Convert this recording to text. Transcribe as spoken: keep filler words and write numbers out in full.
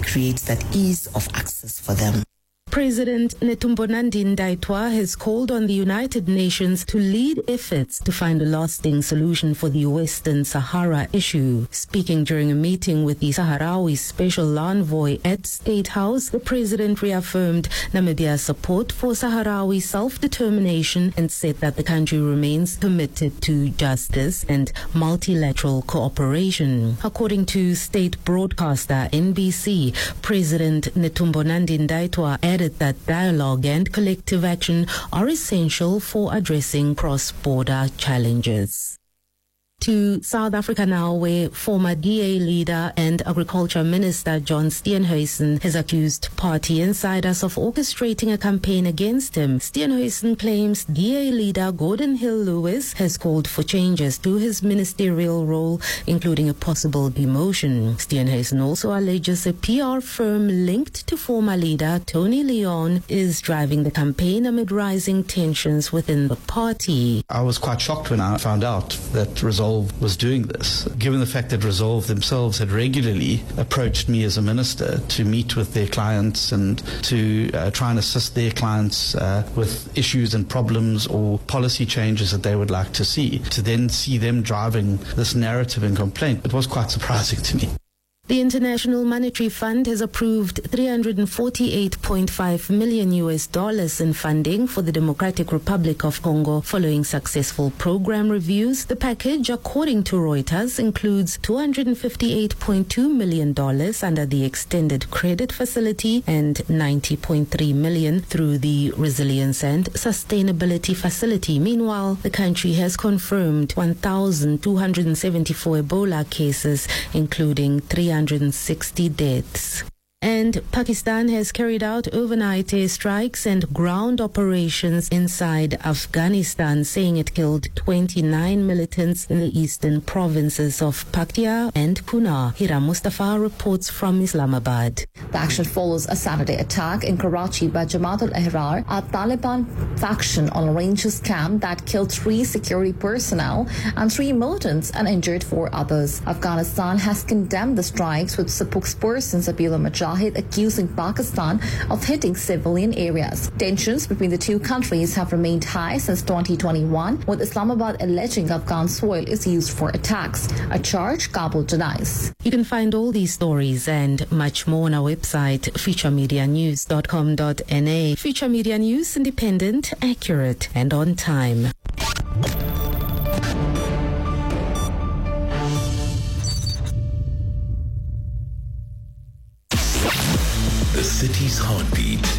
creates that ease of access for them. President Netumbo Nandi-Ndaitwah has called on the United Nations to lead efforts to find a lasting solution for the Western Sahara issue. Speaking during a meeting with the Sahrawi Special Envoy at State House, the president reaffirmed Namibia's support for Sahrawi self-determination and said that the country remains committed to justice and multilateral cooperation. According to state broadcaster N B C, President Netumbo Nandi-Ndaitwah added that dialogue and collective action are essential for addressing cross-border challenges. To South Africa now, where former D A leader and Agriculture Minister John Steenhuisen has accused party insiders of orchestrating a campaign against him. Steenhuisen claims D A leader Gordon Hill-Lewis has called for changes to his ministerial role, including a possible demotion. Steenhuisen also alleges a P R firm linked to former leader Tony Leon is driving the campaign amid rising tensions within the party. I was quite shocked when I found out that Resolve was doing this, given the fact that Resolve themselves had regularly approached me as a minister to meet with their clients and to uh, try and assist their clients uh, with issues and problems or policy changes that they would like to see. To then see them driving this narrative and complaint, it was quite surprising to me. The International Monetary Fund has approved three hundred forty-eight point five million U S dollars in funding for the Democratic Republic of Congo following successful program reviews. The package, according to Reuters, includes two hundred fifty-eight point two million dollars under the Extended Credit Facility and ninety point three million dollars through the Resilience and Sustainability Facility. Meanwhile, the country has confirmed one thousand two hundred seventy-four Ebola cases, including three hundred sixty deaths. And Pakistan has carried out overnight airstrikes and ground operations inside Afghanistan, saying it killed twenty-nine militants in the eastern provinces of Paktia and Kunar. Hira Mustafa reports from Islamabad. The action follows a Saturday attack in Karachi by Jamaat al-Ahrar, a Taliban faction on a rangers camp that killed three security personnel and three militants and injured four others. Afghanistan has condemned the strikes, with spokesperson Zabihullah Mujahid accusing Pakistan of hitting civilian areas. Tensions between the two countries have remained high since twenty twenty-one, with Islamabad alleging Afghan soil is used for attacks, a charge Kabul denies. You can find all these stories and much more on our website, future media news dot com dot n a. Future Media News, independent, accurate, and on time. The city's heartbeat